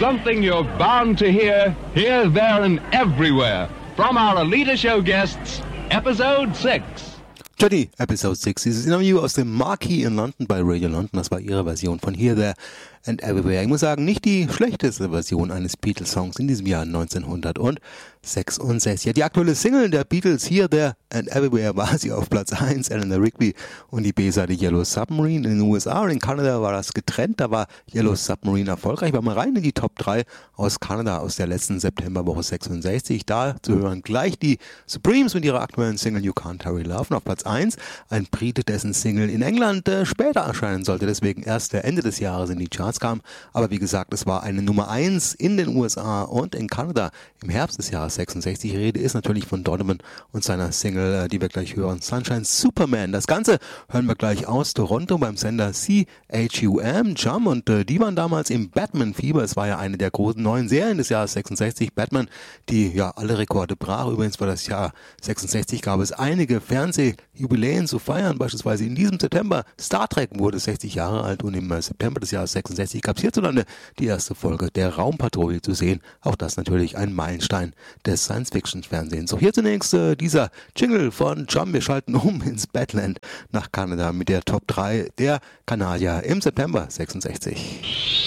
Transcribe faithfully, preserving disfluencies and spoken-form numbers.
Something you're bound to hear, here, there and everywhere. From our Alita Show guests, Episode six. Johnny, Episode six. Dieses Interview aus dem Marquee in London bei Radio London. Das war ihre Version von Here, There and Everywhere. Ich muss sagen, nicht die schlechteste Version eines Beatles-Songs in diesem Jahr neunzehnhundertsechsundsechzig. Ja, die aktuelle Single der Beatles, Here, There and Everywhere, war sie auf Platz eins, Eleanor Rigby, und die B-Seite Yellow Submarine in den U S A. Und in Kanada war das getrennt, da war Yellow Submarine erfolgreich. War mal rein in die Top drei aus Kanada aus der letzten Septemberwoche sechsundsechzig. Da zu hören gleich die Supremes mit ihrer aktuellen Single You Can't Hurry Love. Und auf Platz eins ein Brite, dessen Single in England äh, später erscheinen sollte, deswegen erst der Ende des Jahres in die Charts kam. Aber wie gesagt, es war eine Nummer eins in den U S A und in Kanada im Herbst des Jahres sechsundsechzig. Die Rede ist natürlich von Donovan und seiner Single, die wir gleich hören, Sunshine Superman. Das Ganze hören wir gleich aus Toronto beim Sender C H U M, Jam, und äh, die waren damals im Batman-Fieber. Es war ja eine der großen neuen Serien des Jahres sechsundsechzig, Batman, die ja alle Rekorde brach. Übrigens für das Jahr sechsundsechzig gab es einige Fernsehjubiläen zu feiern, beispielsweise in diesem September. Star Trek wurde sechzig Jahre alt und im September des Jahres sechsundsechzig gab es hierzulande die erste Folge der Raumpatrouille zu sehen. Auch das natürlich ein Meilenstein des Science-Fiction-Fernsehens. So, hier zunächst äh, dieser Jingle von Jam. Wir schalten um ins Badland nach Kanada mit der Top drei der Kanadier im September sechsundsechzig.